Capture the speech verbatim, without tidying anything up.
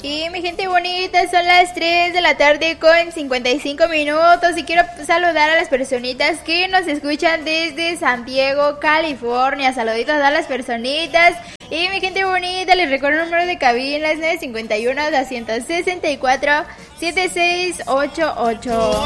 Y mi gente bonita, son las tres de la tarde con cincuenta y cinco minutos y quiero saludar a las personitas que nos escuchan desde San Diego, California. Saluditos a las personitas. Y mi gente bonita, les recuerdo el número de cabina, es nueve cinco uno, dos seis cuatro, siete seis ocho ocho.